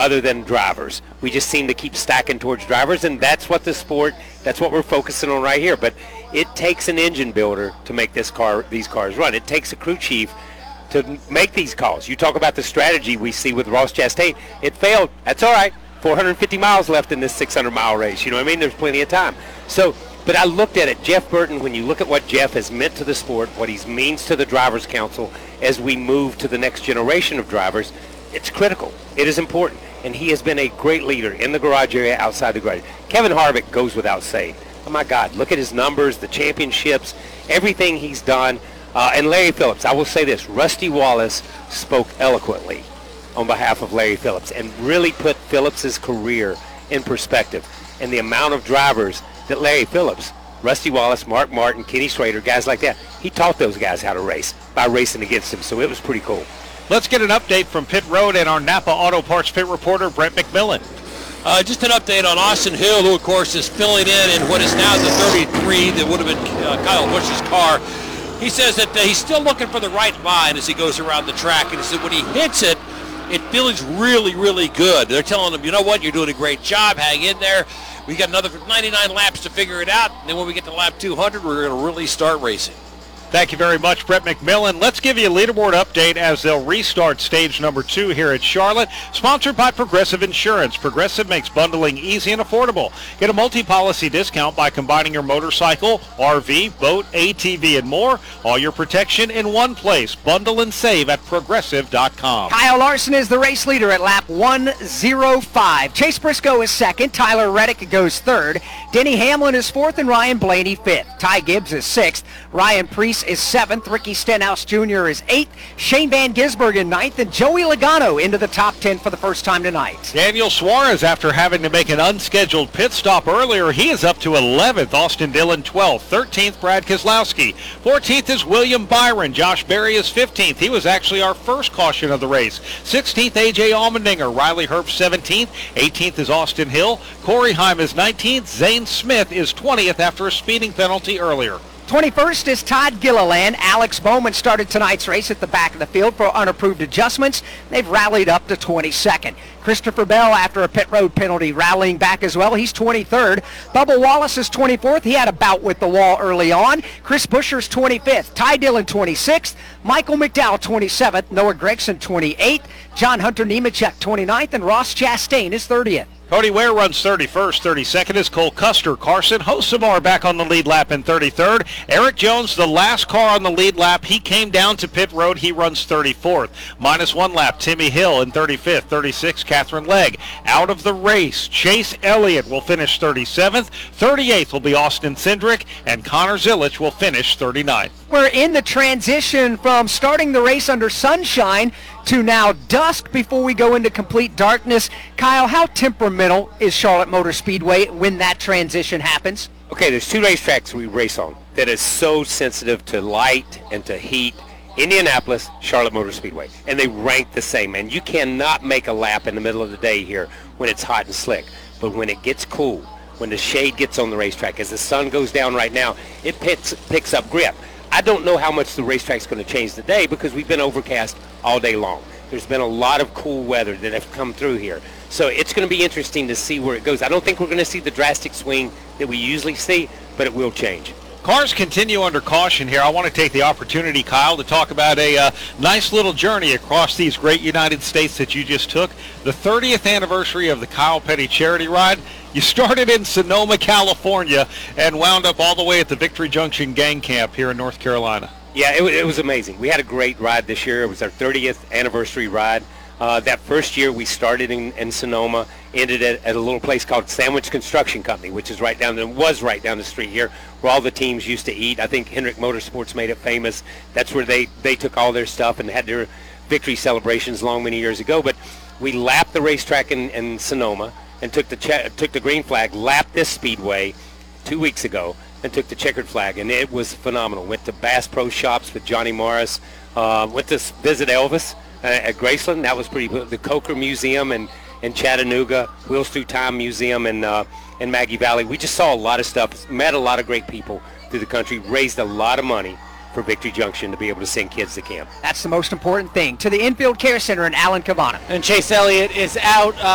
other than drivers. We just seem to keep stacking towards drivers, and that's what that's what we're focusing on right here. But it takes an engine builder to make these cars run. It takes a crew chief to make these calls. You talk about the strategy we see with Ross Chastain. It failed. That's all right. 450 miles left in this 600-mile race. You know what I mean? There's plenty of time. But I looked at it. Jeff Burton, when you look at what Jeff has meant to the sport, what he means to the Drivers' Council as we move to the next generation of drivers, it's critical. It is important. And he has been a great leader in the garage area, outside the garage. Kevin Harvick goes without saying. Oh, my God. Look at his numbers, the championships, everything he's done. And Larry Phillips, I will say this, Rusty Wallace spoke eloquently on behalf of Larry Phillips and really put Phillips's career in perspective. And the amount of drivers that Larry Phillips, Rusty Wallace, Mark Martin, Kenny Schrader, guys like that, he taught those guys how to race by racing against him. So it was pretty cool. Let's get an update from pit road and our Napa Auto Parts pit reporter, Brent McMillan. Just an update on Austin Hill, who, of course, is filling in what is now the 33 that would have been Kyle Busch's car. He says that he's still looking for the right line as he goes around the track. And he said when he hits it, it feels really, really good. They're telling him, you know what, you're doing a great job. Hang in there. We got another 99 laps to figure it out. And then when we get to lap 200, we're going to really start racing. Thank you very much, Brett McMillan. Let's give you a leaderboard update as they'll restart stage number 2 here at Charlotte. Sponsored by Progressive Insurance. Progressive makes bundling easy and affordable. Get a multi-policy discount by combining your motorcycle, RV, boat, ATV, and more. All your protection in one place. Bundle and save at Progressive.com. Kyle Larson is the race leader at lap 105. Chase Briscoe is second. Tyler Reddick goes third. Denny Hamlin is fourth, and Ryan Blaney fifth. Ty Gibbs is sixth. Ryan Preece is seventh. Ricky Stenhouse Jr. is eighth. Shane Van Gisbergen in ninth, and Joey Logano into the top 10 for the first time tonight. Daniel Suarez, after having to make an unscheduled pit stop earlier, he is up to 11th. Austin Dillon 12th. 13th, Brad Keselowski. 14th is William Byron. Josh Berry is 15th. He was actually our first caution of the race. 16th, A.J. Allmendinger. Riley Herbst 17th. 18th is Austin Hill. Corey Heim is 19th. Zane Smith is 20th after a speeding penalty earlier. 21st is Todd Gilliland. Alex Bowman started tonight's race at the back of the field for unapproved adjustments. They've rallied up to 22nd. Christopher Bell, after a pit road penalty, rallying back as well. He's 23rd. Bubba Wallace is 24th. He had a bout with the wall early on. Chris Buescher's 25th. Ty Dillon 26th. Michael McDowell 27th. Noah Gragson 28th. John Hunter Nemechek 29th. And Ross Chastain is 30th. Cody Ware runs 31st. 32nd is Cole Custer. Carson Hocevar back on the lead lap in 33rd. Eric Jones, the last car on the lead lap. He came down to pit road. He runs 34th. Minus one lap, Timmy Hill in 35th. 36th, Catherine Legg. Out of the race, Chase Elliott will finish 37th. 38th will be Austin Cindric. And Connor Zilisch will finish 39th. We're in the transition from starting the race under sunshine to now dusk before we go into complete darkness. Kyle, how temperamental is Charlotte Motor Speedway when that transition happens? Okay, there's 2 racetracks we race on that is so sensitive to light and to heat. Indianapolis, Charlotte Motor Speedway. And they rank the same, man. You cannot make a lap in the middle of the day here when it's hot and slick. But when it gets cool, when the shade gets on the racetrack, as the sun goes down right now, it picks up grip. I don't know how much the racetrack's going to change today because we've been overcast all day long. There's been a lot of cool weather that have come through here. So it's going to be interesting to see where it goes. I don't think we're going to see the drastic swing that we usually see, but it will change. Cars continue under caution here. I want to take the opportunity, Kyle, to talk about a nice little journey across these great United States that you just took. The 30th anniversary of the Kyle Petty Charity Ride. You started in Sonoma, California, and wound up all the way at the Victory Junction Gang Camp here in North Carolina. Yeah, it was amazing. We had a great ride this year. It was our 30th anniversary ride. That first year we started in Sonoma, ended at a little place called Sandwich Construction Company, which is right down the street here, where all the teams used to eat. I think Hendrick Motorsports made it famous. That's where they took all their stuff and had their victory celebrations many years ago. But we lapped the racetrack in Sonoma and took the green flag, lapped this speedway 2 weeks ago, and took the checkered flag, and it was phenomenal. Went to Bass Pro Shops with Johnny Morris, went to visit Elvis at Graceland. That was pretty good. The Coker Museum in Chattanooga, Wheels Through Time Museum in Maggie Valley. We just saw a lot of stuff, met a lot of great people through the country, raised a lot of money for Victory Junction to be able to send kids to camp. That's the most important thing. To the Infield Care Center in Allen Cavana. And Chase Elliott is out.